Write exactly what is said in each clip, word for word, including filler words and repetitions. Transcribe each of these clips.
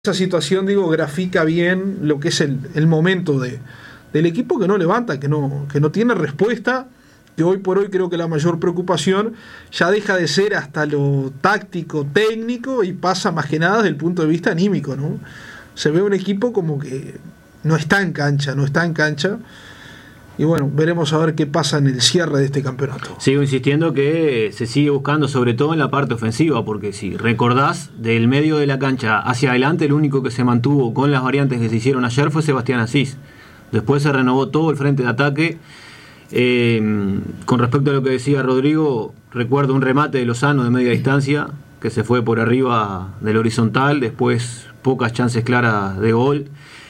esa situación, digo, grafica bien lo que es el, el momento de, del equipo que no levanta, que no, que no tiene respuesta, que hoy por hoy creo que la mayor preocupación ya deja de ser hasta lo táctico, técnico, y pasa más que nada desde el punto de vista anímico, ¿no? Se ve un equipo como que no está en cancha, no está en cancha. Y bueno, veremos a ver qué pasa en el cierre de este campeonato. Sigo insistiendo que se sigue buscando sobre todo en la parte ofensiva, porque si recordás, del medio de la cancha hacia adelante, el único que se mantuvo con las variantes que se hicieron ayer fue Sebastián Asís. Después se renovó todo el frente de ataque. Eh, con respecto a lo que decía Rodrigo, recuerdo un remate de Lozano de media distancia, que se fue por arriba del horizontal, después pocas chances claras de gol.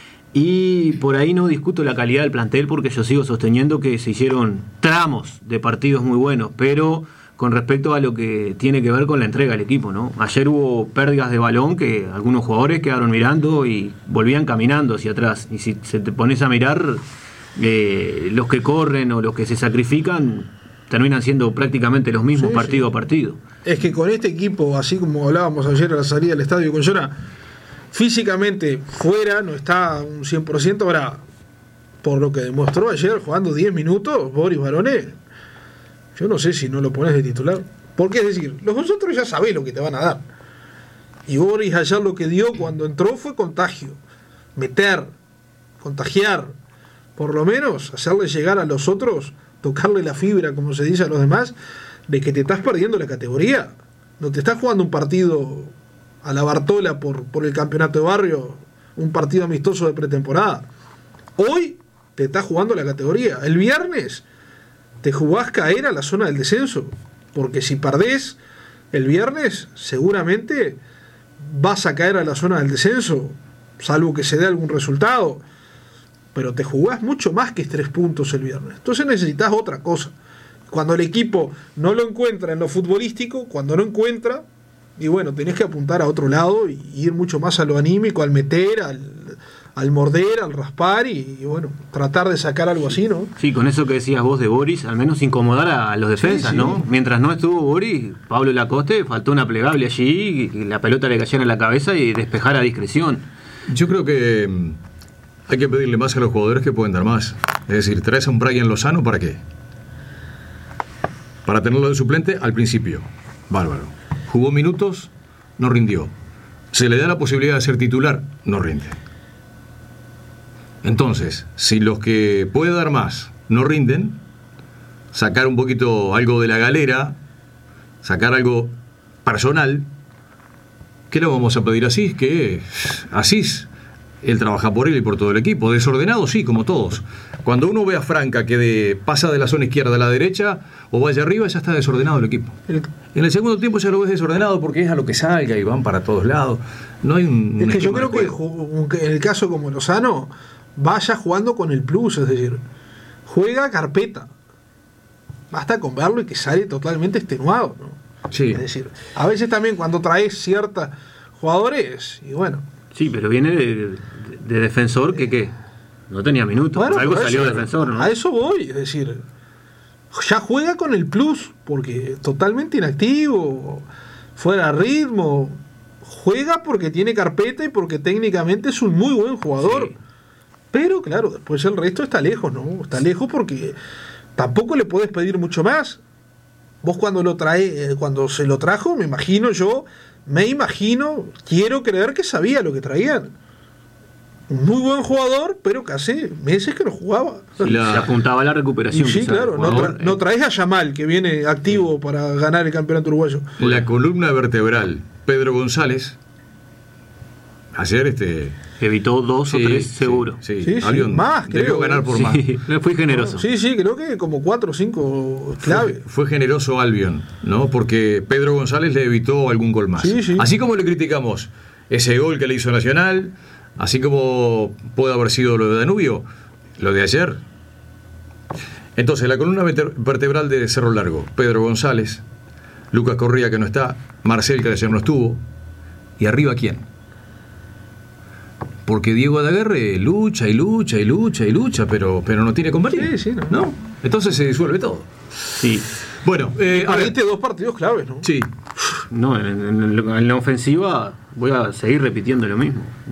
Y por ahí no discuto la calidad del plantel, porque yo sigo sosteniendo que se hicieron tramos de partidos muy buenos, pero con respecto a lo que tiene que ver con la entrega al equipo, ¿no? Ayer hubo pérdidas de balón que algunos jugadores quedaron mirando y volvían caminando hacia atrás. Y si se te pones a mirar, eh, los que corren o los que se sacrifican terminan siendo prácticamente los mismos, sí, partido sí. a partido. Es que con este equipo, así como hablábamos ayer a la salida del estadio con Llora, físicamente fuera, no está un cien por ciento. Ahora, por lo que demostró ayer jugando diez minutos, Boris Barone, yo no sé si no lo pones de titular. Porque es decir, los vosotros ya sabés lo que te van a dar. Y Boris ayer lo que dio cuando entró fue contagio. Meter, contagiar, por lo menos hacerle llegar a los otros, tocarle la fibra, como se dice a los demás, de que te estás perdiendo la categoría. No te estás jugando un partido a la Bartola por, por el campeonato de barrio, un partido amistoso de pretemporada. Hoy te estás jugando la categoría. El viernes te jugás caer a la zona del descenso, porque si perdés el viernes seguramente vas a caer a la zona del descenso, salvo que se dé algún resultado, pero te jugás mucho más que tres puntos el viernes. Entonces necesitas otra cosa. Cuando el equipo no lo encuentra en lo futbolístico, cuando no encuentra, y bueno, tenés que apuntar a otro lado y ir mucho más a lo anímico, al meter, al, al morder, al raspar y, y bueno, tratar de sacar algo así, ¿no? Sí, con eso que decías vos de Boris, al menos incomodar a, a los defensas, sí, sí. ¿no? Mientras no estuvo Boris, Pablo Lacoste, faltó una plegable allí, que la pelota le cayera en la cabeza y despejar a discreción. Yo creo que hay que pedirle más a los jugadores que pueden dar más. Es decir, traes a un Brian Lozano, ¿para qué? Para tenerlo de suplente al principio. Bárbaro. Jugó minutos, no rindió. Se le da la posibilidad de ser titular, no rinde. Entonces, si los que puede dar más no rinden, sacar un poquito algo de la galera, sacar algo personal, ¿qué le vamos a pedir a Asís? Que Asís, él trabaja por él y por todo el equipo. Desordenado, sí, como todos. Cuando uno ve a Franca que de, pasa de la zona izquierda a la derecha o vaya arriba, ya está desordenado el equipo. En el segundo tiempo ya lo ves desordenado porque es a lo que salga y van para todos lados. No hay un, es un que yo creo que en el caso como Lozano vaya jugando con el plus, es decir, juega carpeta. Basta con verlo y que sale totalmente extenuado, ¿no? Sí. Es decir, a veces también cuando traes ciertos jugadores y bueno. Sí, pero viene de, de, de defensor que qué. No tenía minutos, bueno, algo eso, salió defensor, ¿no? A eso voy, es decir, ya juega con el plus, porque totalmente inactivo, fuera de ritmo, juega porque tiene carpeta y porque técnicamente es un muy buen jugador. Sí. Pero claro, después el resto está lejos, ¿no? Está lejos porque tampoco le puedes pedir mucho más. Vos cuando lo trae, cuando se lo trajo, me imagino yo, me imagino, quiero creer que sabía lo que traían. Un muy buen jugador, pero que hace meses que no jugaba. Sí, la, se apuntaba a la recuperación. Y sí, claro, no, tra- no traes a Yamal, que viene activo sí. para ganar el campeonato uruguayo. La columna vertebral, Pedro González, ayer este... evitó dos sí, o tres, sí, seguro. Sí, sí, sí más, debió creo. ganar por sí, más. Fue generoso. Sí, sí, creo que como cuatro o cinco clave. Fue, fue generoso Albion, ¿no? Porque Pedro González le evitó algún gol más. Sí, sí. Así como le criticamos ese gol que le hizo Nacional, así como puede haber sido lo de Danubio, lo de ayer. Entonces, la columna vertebral de Cerro Largo, Pedro González, Lucas Correa, que no está, Marcel, que ayer no estuvo, y arriba, ¿quién? Porque Diego Adaguerre lucha y lucha y lucha y lucha, pero, pero no tiene convertir. Sí, sí, no. ¿No? Entonces se disuelve todo. Sí. Bueno, eh, perdiste dos partidos claves, ¿no? Sí. No, en, en, en la ofensiva voy a seguir repitiendo lo mismo.